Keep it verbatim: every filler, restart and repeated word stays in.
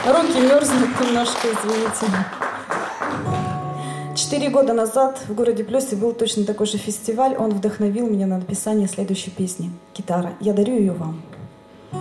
Руки мерзнут немножко, извините. Четыре года назад в городе Плёсе был точно такой же фестиваль. Он вдохновил меня на написание следующей песни. Гитара. Я дарю ее вам.